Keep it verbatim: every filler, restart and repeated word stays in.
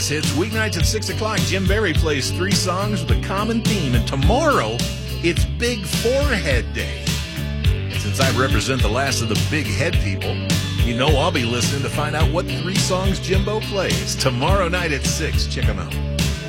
Hits weeknights at six o'clock. Jim Berry plays three songs with a common theme. And tomorrow, it's Big Forehead Day. And since I represent the last of the big head people, you know I'll be listening to find out what three songs Jimbo plays. Tomorrow night at six. Check them out.